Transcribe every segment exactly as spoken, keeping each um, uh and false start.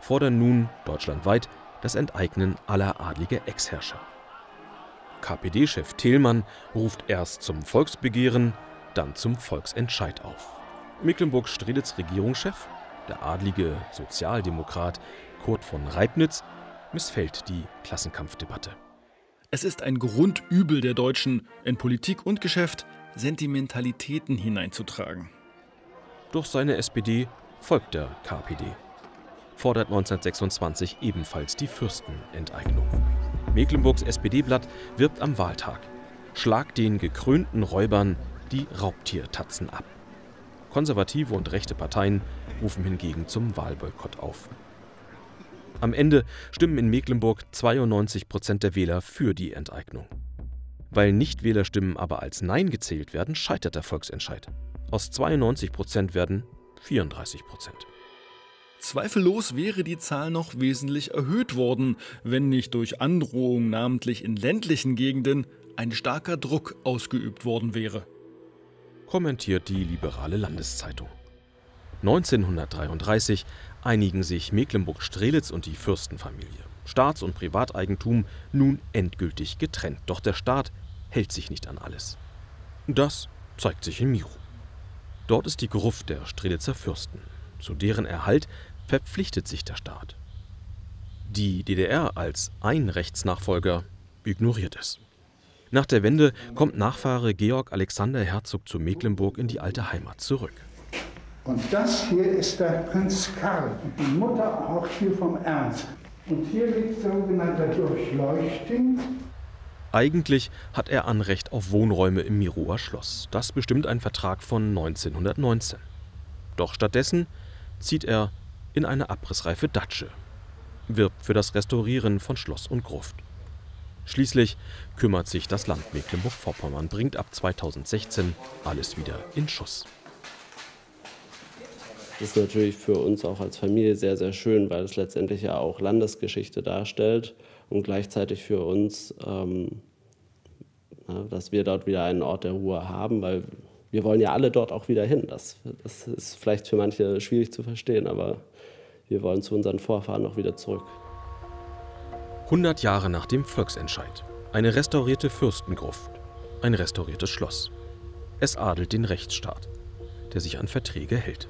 fordern nun deutschlandweit das Enteignen aller adliger Ex-Herrscher. K P D-Chef Thälmann ruft erst zum Volksbegehren, dann zum Volksentscheid auf. Mecklenburg-Strelitz Regierungschef, der adlige Sozialdemokrat Kurt von Reibnitz, missfällt die Klassenkampfdebatte. Es ist ein Grundübel der Deutschen, in Politik und Geschäft Sentimentalitäten hineinzutragen. Doch seine S P D folgt der K P D, fordert neunzehnhundertsechsundzwanzig ebenfalls die Fürstenenteignung. Mecklenburgs S P D-Blatt wirbt am Wahltag: Schlag den gekrönten Räubern die Raubtiertatzen ab. Konservative und rechte Parteien rufen hingegen zum Wahlboykott auf. Am Ende stimmen in Mecklenburg zweiundneunzig Prozent der Wähler für die Enteignung. Weil Nichtwählerstimmen aber als Nein gezählt werden, scheitert der Volksentscheid. Aus zweiundneunzig Prozent werden vierunddreißig Prozent. Zweifellos wäre die Zahl noch wesentlich erhöht worden, wenn nicht durch Androhung, namentlich in ländlichen Gegenden, ein starker Druck ausgeübt worden wäre. Kommentiert die Liberale Landeszeitung. neunzehnhundertdreiunddreißig einigen sich Mecklenburg-Strelitz und die Fürstenfamilie. Staats- und Privateigentum nun endgültig getrennt. Doch der Staat hält sich nicht an alles. Das zeigt sich in Miro. Dort ist die Gruft der Strelitzer Fürsten. Zu deren Erhalt verpflichtet sich der Staat. Die D D R als Einrechtsnachfolger ignoriert es. Nach der Wende kommt Nachfahre Georg Alexander Herzog zu Mecklenburg in die alte Heimat zurück. Und das hier ist der Prinz Karl und die Mutter auch hier vom Ernst. Und hier liegt sogenannter Durchleuchtung. Eigentlich hat er Anrecht auf Wohnräume im Mirower Schloss. Das bestimmt ein Vertrag von neunzehnhundertneunzehn. Doch stattdessen zieht er in eine abrissreife Datsche, wirbt für das Restaurieren von Schloss und Gruft. Schließlich kümmert sich das Land Mecklenburg-Vorpommern, bringt ab zweitausendsechzehn alles wieder in Schuss. Das ist natürlich für uns auch als Familie sehr, sehr schön, weil es letztendlich ja auch Landesgeschichte darstellt und gleichzeitig für uns, ähm, dass wir dort wieder einen Ort der Ruhe haben, weil wir wollen ja alle dort auch wieder hin. Das, das ist vielleicht für manche schwierig zu verstehen, aber wir wollen zu unseren Vorfahren auch wieder zurück. hundert Jahre nach dem Volksentscheid. Eine restaurierte Fürstengruft, ein restauriertes Schloss. Es adelt den Rechtsstaat, der sich an Verträge hält.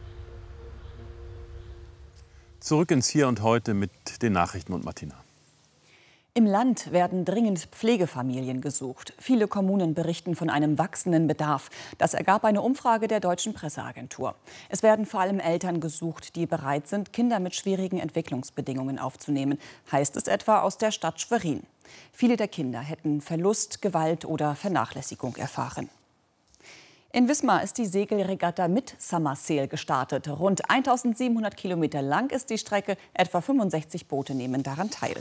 Zurück ins Hier und Heute mit den Nachrichten und Martina. Im Land werden dringend Pflegefamilien gesucht. Viele Kommunen berichten von einem wachsenden Bedarf. Das ergab eine Umfrage der Deutschen Presseagentur. Es werden vor allem Eltern gesucht, die bereit sind, Kinder mit schwierigen Entwicklungsbedingungen aufzunehmen, heißt es etwa aus der Stadt Schwerin. Viele der Kinder hätten Verlust, Gewalt oder Vernachlässigung erfahren. In Wismar ist die Segelregatta Midsummer Sail gestartet. Rund eintausendsiebenhundert Kilometer lang ist die Strecke, etwa fünfundsechzig Boote nehmen daran teil.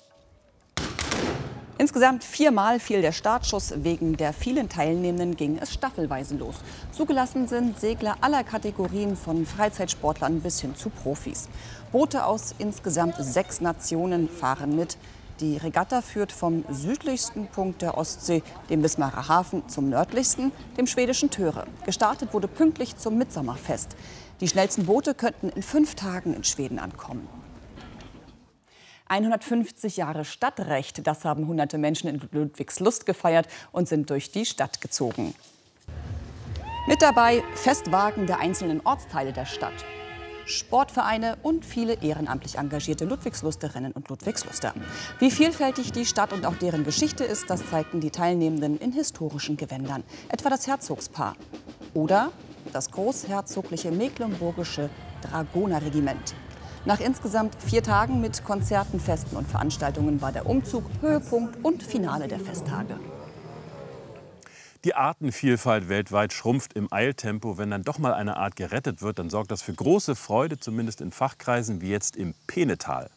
Insgesamt viermal fiel der Startschuss. Wegen der vielen Teilnehmenden ging es staffelweise los. Zugelassen sind Segler aller Kategorien, von Freizeitsportlern bis hin zu Profis. Boote aus insgesamt sechs Nationen fahren mit. Die Regatta führt vom südlichsten Punkt der Ostsee, dem Wismarer Hafen, zum nördlichsten, dem schwedischen Töre. Gestartet wurde pünktlich zum Mitsommerfest. Die schnellsten Boote könnten in fünf Tagen in Schweden ankommen. hundertfünfzig Jahre Stadtrecht, das haben hunderte Menschen in Ludwigslust gefeiert und sind durch die Stadt gezogen. Mit dabei Festwagen der einzelnen Ortsteile der Stadt, Sportvereine und viele ehrenamtlich engagierte Ludwigslusterinnen und Ludwigsluster. Wie vielfältig die Stadt und auch deren Geschichte ist, das zeigten die Teilnehmenden in historischen Gewändern. Etwa das Herzogspaar oder das großherzogliche mecklenburgische Dragonerregiment. Nach insgesamt vier Tagen mit Konzerten, Festen und Veranstaltungen war der Umzug Höhepunkt und Finale der Festtage. Die Artenvielfalt weltweit schrumpft im Eiltempo. Wenn dann doch mal eine Art gerettet wird, dann sorgt das für große Freude, zumindest in Fachkreisen wie jetzt im Peenetal.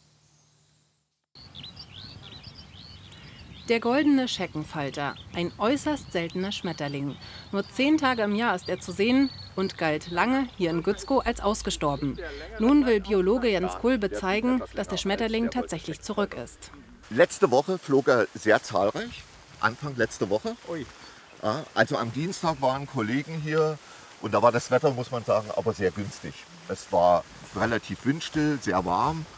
Der goldene Scheckenfalter, ein äußerst seltener Schmetterling. Nur zehn Tage im Jahr ist er zu sehen und galt lange hier in Gützkow als ausgestorben. Nun will Biologe Jens Kulbe zeigen, dass der Schmetterling tatsächlich zurück ist. Letzte Woche flog er sehr zahlreich, Anfang letzte Woche. Ja, also am Dienstag waren Kollegen hier und da war das Wetter, muss man sagen, aber sehr günstig. Es war relativ windstill, sehr warm